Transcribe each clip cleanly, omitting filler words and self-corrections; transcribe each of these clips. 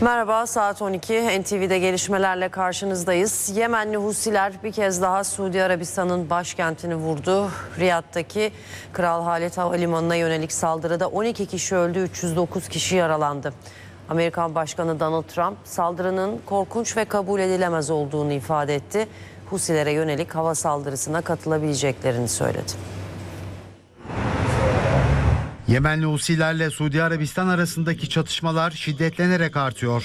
Merhaba, saat 12. NTV'de gelişmelerle karşınızdayız. Yemenli Husiler bir kez daha Suudi Arabistan'ın başkentini vurdu. Riyad'daki Kral Halid Havalimanı'na yönelik saldırıda 12 kişi öldü, 309 kişi yaralandı. Amerikan Başkanı Donald Trump saldırının korkunç ve kabul edilemez olduğunu ifade etti. Husilere yönelik hava saldırısına katılabileceklerini söyledi. Yemenli Husilerle Suudi Arabistan arasındaki çatışmalar şiddetlenerek artıyor.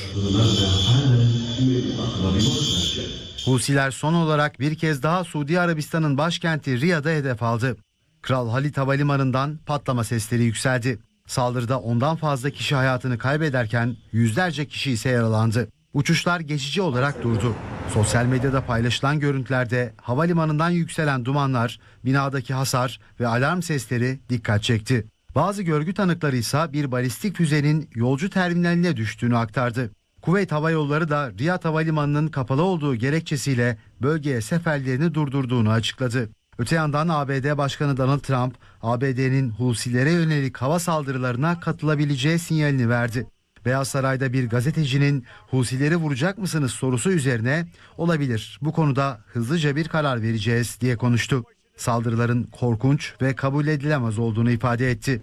Husiler son olarak bir kez daha Suudi Arabistan'ın başkenti Riyad'a hedef aldı. Kral Halid Havalimanı'ndan patlama sesleri yükseldi. Saldırıda ondan fazla kişi hayatını kaybederken yüzlerce kişi ise yaralandı. Uçuşlar geçici olarak durdu. Sosyal medyada paylaşılan görüntülerde havalimanından yükselen dumanlar, binadaki hasar ve alarm sesleri dikkat çekti. Bazı görgü tanıkları ise bir balistik füzenin yolcu terminaline düştüğünü aktardı. Kuveyt Hava Yolları da Riyad Havalimanı'nın kapalı olduğu gerekçesiyle bölgeye seferlerini durdurduğunu açıkladı. Öte yandan ABD Başkanı Donald Trump, ABD'nin Husilere yönelik hava saldırılarına katılabileceği sinyalini verdi. Beyaz Saray'da bir gazetecinin "Husileri vuracak mısınız?" sorusu üzerine "Olabilir, bu konuda hızlıca bir karar vereceğiz" diye konuştu. Saldırıların korkunç ve kabul edilemez olduğunu ifade etti.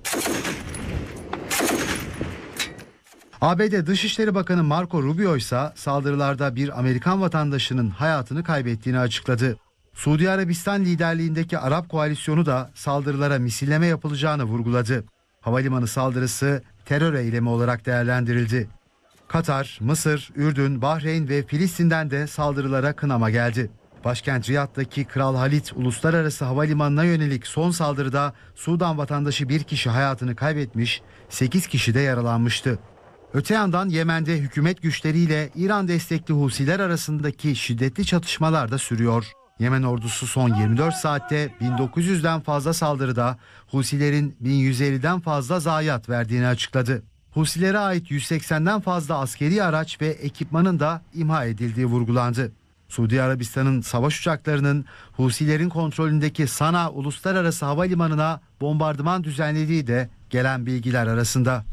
ABD Dışişleri Bakanı Marco Rubio ise saldırılarda bir Amerikan vatandaşının hayatını kaybettiğini açıkladı. Suudi Arabistan liderliğindeki Arap koalisyonu da saldırılara misilleme yapılacağını vurguladı. Havalimanı saldırısı terör eylemi olarak değerlendirildi. Katar, Mısır, Ürdün, Bahreyn ve Filistin'den de saldırılara kınama geldi. Başkent Riyad'daki Kral Halid Uluslararası Havalimanı'na yönelik son saldırıda Sudan vatandaşı bir kişi hayatını kaybetmiş, 8 kişi de yaralanmıştı. Öte yandan Yemen'de hükümet güçleriyle İran destekli Husiler arasındaki şiddetli çatışmalar da sürüyor. Yemen ordusu son 24 saatte 1900'den fazla saldırıda Husilerin 1150'den fazla zayiat verdiğini açıkladı. Husilere ait 180'den fazla askeri araç ve ekipmanın da imha edildiği vurgulandı. Suudi Arabistan'ın savaş uçaklarının Husilerin kontrolündeki Sana Uluslararası Havalimanı'na bombardıman düzenlediği de gelen bilgiler arasında.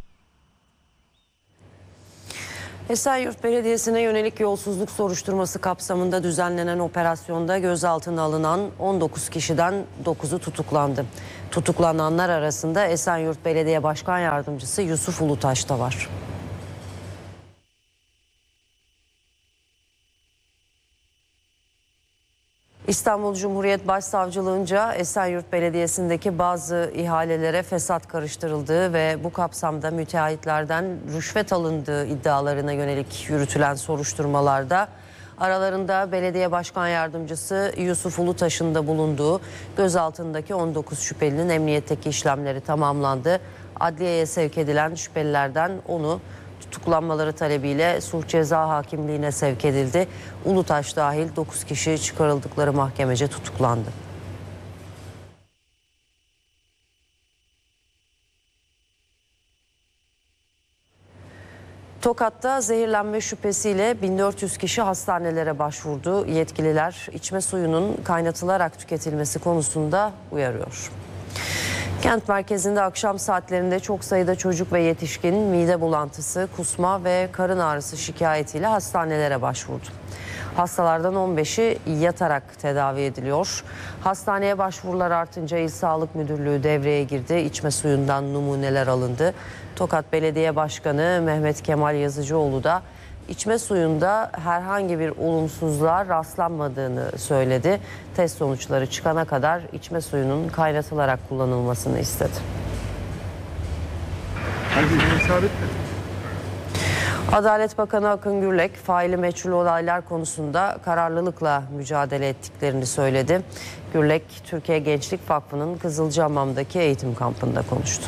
Esenyurt Belediyesi'ne yönelik yolsuzluk soruşturması kapsamında düzenlenen operasyonda gözaltına alınan 19 kişiden 9'u tutuklandı. Tutuklananlar arasında Esenyurt Belediye Başkan Yardımcısı Yusuf Ulutaş da var. İstanbul Cumhuriyet Başsavcılığınca Esenyurt Belediyesi'ndeki bazı ihalelere fesat karıştırıldığı ve bu kapsamda müteahhitlerden rüşvet alındığı iddialarına yönelik yürütülen soruşturmalarda aralarında Belediye Başkan Yardımcısı Yusuf Ulutaş'ın da bulunduğu gözaltındaki 19 şüphelinin emniyetteki işlemleri tamamlandı. Adliyeye sevk edilen şüphelilerden 10'u tutuklanmaları talebiyle Sulh Ceza Hakimliği'ne sevk edildi. Ulutaş dahil 9 kişi çıkarıldıkları mahkemece tutuklandı. Tokat'ta zehirlenme şüphesiyle 1400 kişi hastanelere başvurdu. Yetkililer içme suyunun kaynatılarak tüketilmesi konusunda uyarıyor. Kent merkezinde akşam saatlerinde çok sayıda çocuk ve yetişkin mide bulantısı, kusma ve karın ağrısı şikayetiyle hastanelere başvurdu. Hastalardan 15'i yatarak tedavi ediliyor. Hastaneye başvurular artınca İl Sağlık Müdürlüğü devreye girdi. İçme suyundan numuneler alındı. Tokat Belediye Başkanı Mehmet Kemal Yazıcıoğlu da İçme suyunda herhangi bir olumsuzluğa rastlanmadığını söyledi. Test sonuçları çıkana kadar içme suyunun kaynatılarak kullanılmasını istedi. Adalet Bakanı Akın Gürlek, faili meçhul olaylar konusunda kararlılıkla mücadele ettiklerini söyledi. Gürlek, Türkiye Gençlik Vakfı'nın Kızılcahamam'daki eğitim kampında konuştu.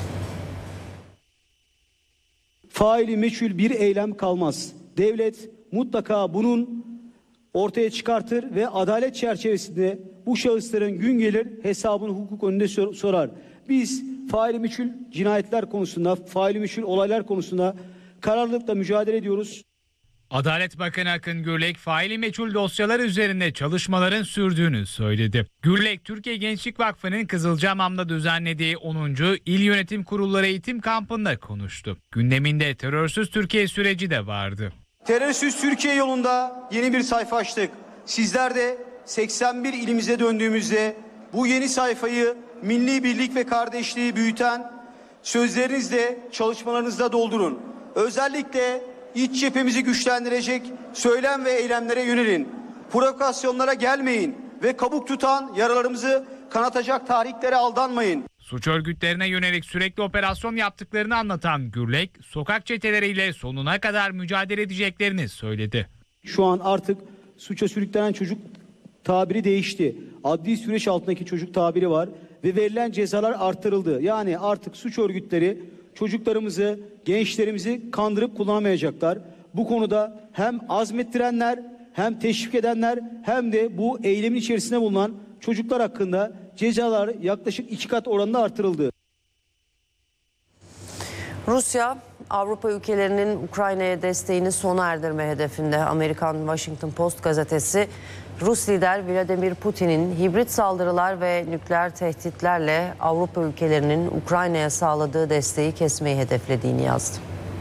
Faili meçhul bir eylem kalmaz. Devlet mutlaka bunun ortaya çıkartır ve adalet çerçevesinde bu şahısların gün gelir hesabını hukuk önünde sorar. Biz faili meçhul cinayetler konusunda, faili meçhul olaylar konusunda kararlılıkla mücadele ediyoruz. Adalet Bakanı Akın Gürlek, faili meçhul dosyalar üzerinde çalışmaların sürdüğünü söyledi. Gürlek, Türkiye Gençlik Vakfı'nın Kızılcahamam'da düzenlediği 10. İl Yönetim Kurulları Eğitim Kampı'nda konuştu. Gündeminde terörsüz Türkiye süreci de vardı. Terörsüz Türkiye yolunda yeni bir sayfa açtık. Sizler de 81 ilimize döndüğümüzde bu yeni sayfayı milli birlik ve kardeşliği büyüten sözlerinizle, çalışmalarınızla doldurun. Özellikle iç cephemizi güçlendirecek söylem ve eylemlere yönelin. Provokasyonlara gelmeyin ve kabuk tutan yaralarımızı kanatacak tahriklere aldanmayın. Suç örgütlerine yönelik sürekli operasyon yaptıklarını anlatan Gürlek, sokak çeteleriyle sonuna kadar mücadele edeceklerini söyledi. Şu an artık suça sürüklenen çocuk tabiri değişti. Adli süreç altındaki çocuk tabiri var ve verilen cezalar arttırıldı. Yani artık suç örgütleri çocuklarımızı, gençlerimizi kandırıp kullanamayacaklar. Bu konuda hem azmettirenler, hem teşvik edenler, hem de bu eylemin içerisinde bulunan çocuklar hakkında cezalar yaklaşık 2 kat oranında artırıldı. Rusya, Avrupa ülkelerinin Ukrayna'ya desteğini sona erdirme hedefinde. Amerikan Washington Post gazetesi, Rus lider Vladimir Putin'in hibrit saldırılar ve nükleer tehditlerle Avrupa ülkelerinin Ukrayna'ya sağladığı desteği kesmeyi hedeflediğini yazdı.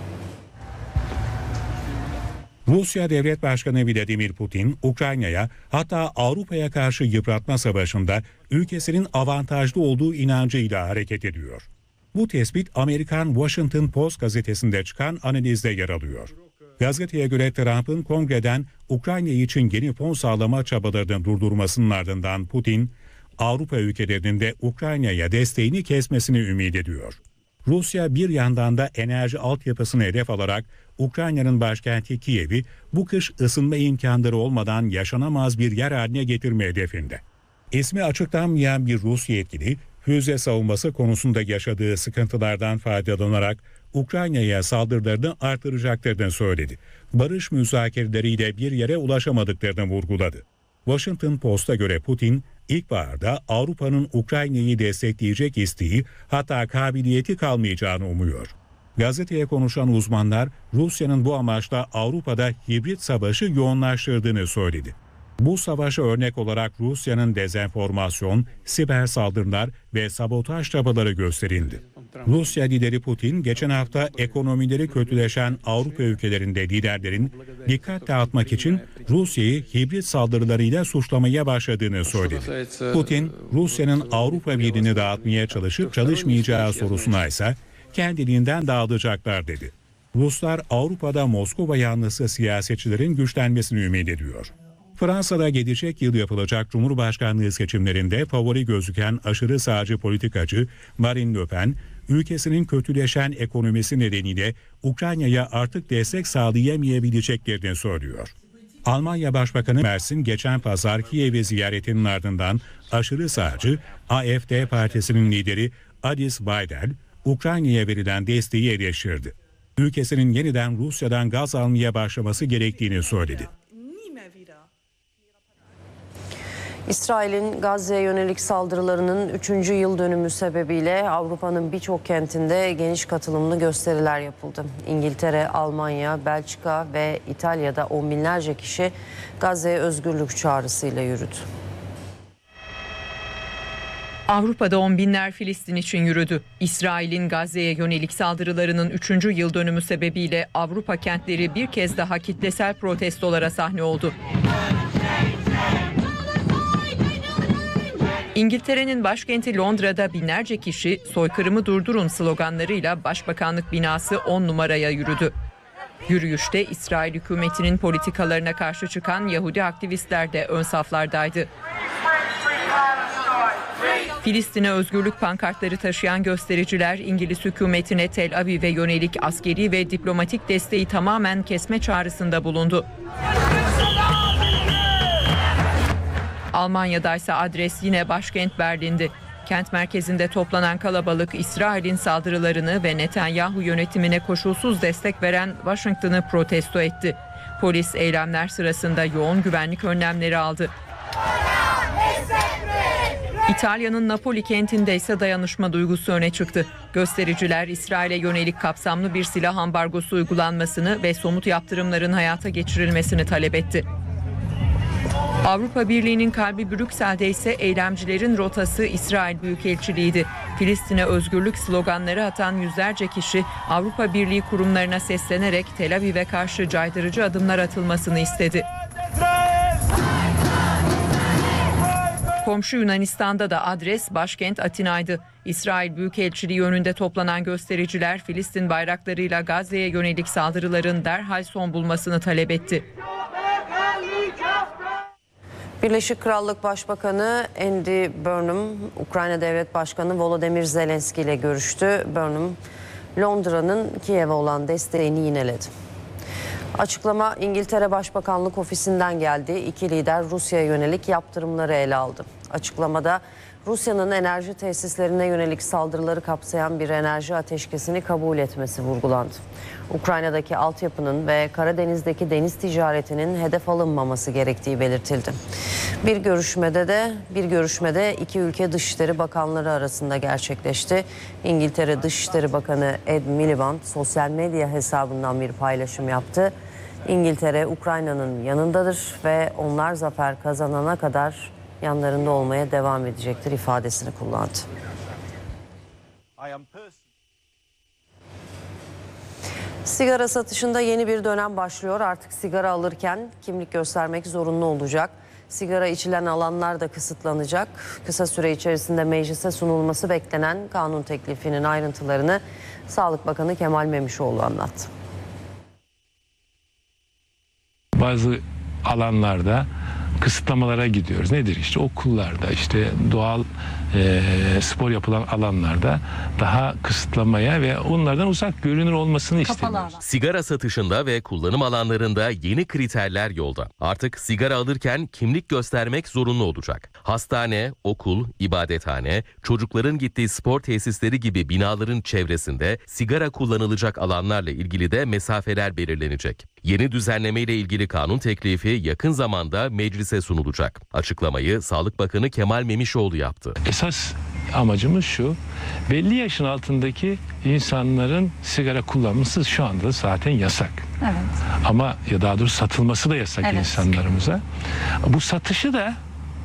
Rusya Devlet Başkanı Vladimir Putin, Ukrayna'ya hatta Avrupa'ya karşı yıpratma savaşında ülkesinin avantajlı olduğu inancıyla hareket ediyor. Bu tespit Amerikan Washington Post gazetesinde çıkan analizde yer alıyor. Gazeteye göre Trump'ın kongreden Ukrayna için yeni fon sağlama çabalarını durdurmasının ardından Putin, Avrupa ülkelerinin de Ukrayna'ya desteğini kesmesini ümit ediyor. Rusya bir yandan da enerji altyapısını hedef alarak Ukrayna'nın başkenti Kiev'i bu kış ısınma imkanları olmadan yaşanamaz bir yer haline getirme hedefinde. İsmi açıklanmayan bir Rus yetkili, füze savunması konusunda yaşadığı sıkıntılardan faydalanarak Ukrayna'ya saldırılarını artıracaklarını söyledi. Barış müzakereleriyle bir yere ulaşamadıklarını vurguladı. Washington Post'a göre Putin, ilkbaharda Avrupa'nın Ukrayna'yı destekleyecek isteği, hatta kabiliyeti kalmayacağını umuyor. Gazeteye konuşan uzmanlar, Rusya'nın bu amaçla Avrupa'da hibrit savaşı yoğunlaştırdığını söyledi. Bu savaşa örnek olarak Rusya'nın dezenformasyon, siber saldırılar ve sabotaj çabaları gösterildi. Rusya lideri Putin geçen hafta ekonomileri kötüleşen Avrupa ülkelerinde liderlerin dikkat dağıtmak için Rusya'yı hibrit saldırılarıyla suçlamaya başladığını söyledi. Putin, Rusya'nın Avrupa Birliği'ni dağıtmaya çalışıp çalışmayacağı sorusuna ise kendiliğinden dağılacaklar dedi. Ruslar Avrupa'da Moskova yanlısı siyasetçilerin güçlenmesini ümit ediyor. Fransa'da gelecek yıl yapılacak Cumhurbaşkanlığı seçimlerinde favori gözüken aşırı sağcı politikacı Marine Le Pen, ülkesinin kötüleşen ekonomisi nedeniyle Ukrayna'ya artık destek sağlayamayabileceklerini söylüyor. Almanya Başbakanı Merz'in geçen pazar Kiev'i ziyaretinin ardından aşırı sağcı AfD partisinin lideri Alice Weidel, Ukrayna'ya verilen desteği eleştirdi. Ülkesinin yeniden Rusya'dan gaz almaya başlaması gerektiğini söyledi. İsrail'in Gazze'ye yönelik saldırılarının 3. yıl dönümü sebebiyle Avrupa'nın birçok kentinde geniş katılımlı gösteriler yapıldı. İngiltere, Almanya, Belçika ve İtalya'da on binlerce kişi Gazze'ye özgürlük çağrısıyla yürüdü. Avrupa'da on binler Filistin için yürüdü. İsrail'in Gazze'ye yönelik saldırılarının 3. yıl dönümü sebebiyle Avrupa kentleri bir kez daha kitlesel protestolara sahne oldu. İngiltere'nin başkenti Londra'da binlerce kişi "Soykırımı durdurun" sloganlarıyla Başbakanlık binası 10 numaraya yürüdü. Yürüyüşte İsrail hükümetinin politikalarına karşı çıkan Yahudi aktivistler de ön saflardaydı. Filistin'e özgürlük pankartları taşıyan göstericiler İngiliz hükümetine Tel Aviv'e yönelik askeri ve diplomatik desteği tamamen kesme çağrısında bulundu. Almanya'da ise adres yine başkent Berlin'di. Kent merkezinde toplanan kalabalık İsrail'in saldırılarını ve Netanyahu yönetimine koşulsuz destek veren Washington'ı protesto etti. Polis eylemler sırasında yoğun güvenlik önlemleri aldı. İtalya'nın Napoli kentinde ise dayanışma duygusu öne çıktı. Göstericiler İsrail'e yönelik kapsamlı bir silah ambargosu uygulanmasını ve somut yaptırımların hayata geçirilmesini talep etti. Avrupa Birliği'nin kalbi Brüksel'de ise eylemcilerin rotası İsrail Büyükelçiliği'ydi. Filistin'e özgürlük sloganları atan yüzlerce kişi Avrupa Birliği kurumlarına seslenerek Tel Aviv'e karşı caydırıcı adımlar atılmasını istedi. Komşu Yunanistan'da da adres başkent Atina'ydı. İsrail Büyükelçiliği önünde toplanan göstericiler Filistin bayraklarıyla Gazze'ye yönelik saldırıların derhal son bulmasını talep etti. Birleşik Krallık Başbakanı Andy Burnham, Ukrayna Devlet Başkanı Volodymyr Zelenski ile görüştü. Burnham, Londra'nın Kiev'e olan desteğini yineledi. Açıklama İngiltere Başbakanlık Ofisi'nden geldi. İki lider Rusya'ya yönelik yaptırımları ele aldı. Açıklamada Rusya'nın enerji tesislerine yönelik saldırıları kapsayan bir enerji ateşkesini kabul etmesi vurgulandı. Ukrayna'daki altyapının ve Karadeniz'deki deniz ticaretinin hedef alınmaması gerektiği belirtildi. Bir görüşmede iki ülke Dışişleri Bakanları arasında gerçekleşti. İngiltere Dışişleri Bakanı Ed Miliband sosyal medya hesabından bir paylaşım yaptı. İngiltere Ukrayna'nın yanındadır ve onlar zafer kazanana kadar yanlarında olmaya devam edecektir ifadesini kullandı. Sigara satışında yeni bir dönem başlıyor. Artık sigara alırken kimlik göstermek zorunlu olacak. Sigara içilen alanlar da kısıtlanacak. Kısa süre içerisinde meclise sunulması beklenen kanun teklifinin ayrıntılarını Sağlık Bakanı Kemal Memişoğlu anlattı. Bazı alanlarda kısıtlamalara gidiyoruz. Nedir işte okullarda, işte doğal spor yapılan alanlarda daha kısıtlamaya ve onlardan uzak görünür olmasını istemiyoruz. Sigara satışında ve kullanım alanlarında yeni kriterler yolda. Artık sigara alırken kimlik göstermek zorunlu olacak. Hastane, okul, ibadethane, çocukların gittiği spor tesisleri gibi binaların çevresinde sigara kullanılacak alanlarla ilgili de mesafeler belirlenecek. Yeni düzenleme ile ilgili kanun teklifi yakın zamanda meclise sunulacak. Açıklamayı Sağlık Bakanı Kemal Memişoğlu yaptı. Esas amacımız şu, belli yaşın altındaki insanların sigara kullanması şu anda zaten yasak. Evet. Ama ya daha doğrusu satılması da yasak insanlarımıza. Bu satışı da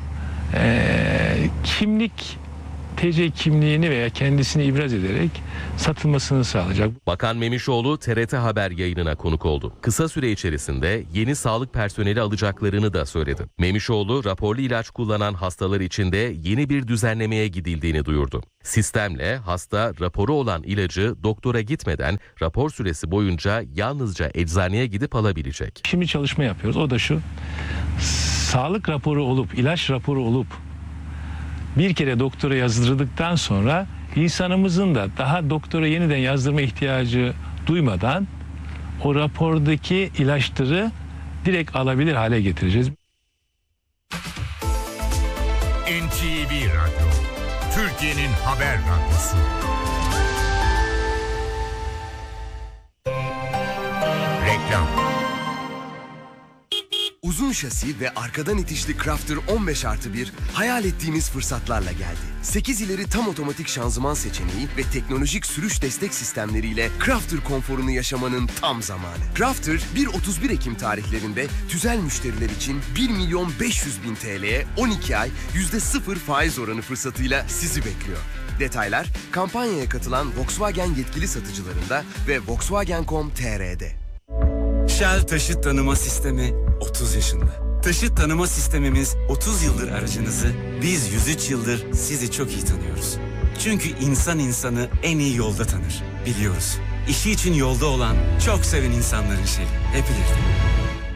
kimlik, TC kimliğini veya kendisini ibraz ederek satılmasını sağlayacak. Bakan Memişoğlu TRT Haber yayınına konuk oldu. Kısa süre içerisinde yeni sağlık personeli alacaklarını da söyledi. Memişoğlu raporlu ilaç kullanan hastalar için de yeni bir düzenlemeye gidildiğini duyurdu. Sistemle hasta raporu olan ilacı doktora gitmeden rapor süresi boyunca yalnızca eczaneye gidip alabilecek. Şimdi çalışma yapıyoruz. O da şu, sağlık raporu olup, ilaç raporu olup bir kere doktora yazdırdıktan sonra insanımızın da daha doktora yeniden yazdırma ihtiyacı duymadan o rapordaki ilaçları direkt alabilir hale getireceğiz. NTV Radyo, Türkiye'nin haber radyosu. Reklam. Uzun şasi ve arkadan itişli Crafter 15+1 hayal ettiğiniz fırsatlarla geldi. 8 ileri tam otomatik şanzıman seçeneği ve teknolojik sürüş destek sistemleriyle Crafter konforunu yaşamanın tam zamanı. Crafter 1-31 Ekim tarihlerinde tüzel müşteriler için 1.500.000 TL'ye 12 ay %0 faiz oranı fırsatıyla sizi bekliyor. Detaylar kampanyaya katılan Volkswagen yetkili satıcılarında ve Volkswagen.com.tr'de. Shell Taşıt Tanıma Sistemi 30 yaşında. Taşıt tanıma sistemimiz 30 yıldır aracınızı, biz 103 yıldır sizi çok iyi tanıyoruz. Çünkü insan insanı en iyi yolda tanır, biliyoruz. İşi için yolda olan, çok seven insanların şeyi, hep birlikte.